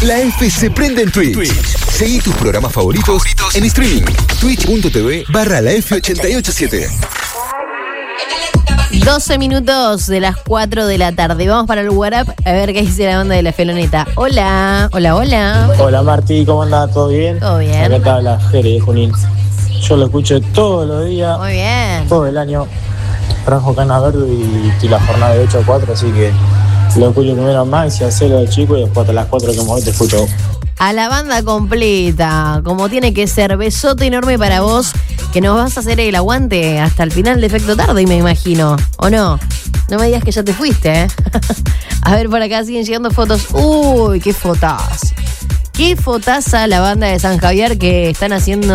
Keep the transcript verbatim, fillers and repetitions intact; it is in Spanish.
La F se prende en Twitch. Twitch. Seguí tus programas favoritos, favoritos en streaming. Twitch.tv barra la F ochenta y ocho siete. doce minutos de las cuatro de la tarde. Vamos para el WhatsApp a ver qué dice la banda de La Feloneta. Hola, hola, hola. Hola Martí, ¿cómo andás? ¿Todo bien? Todo bien. Acá te habla Jere de Junín. Yo lo escucho todos los días. Muy bien. Todo el año. Franjo Cana Verde y, y la jornada de ocho a cuatro, así que lo escucho primero a Max y a Celo de chico y después hasta las cuatro que me voy te escucho. A la banda completa, como tiene que ser. Besote enorme para vos, que nos vas a hacer el aguante hasta el final de Efecto Tarde, me imagino. ¿O no? No me digas que ya te fuiste, ¿eh? A ver, por acá siguen llegando fotos. Uy, qué fotas. Qué fotaza la banda de San Javier que están haciendo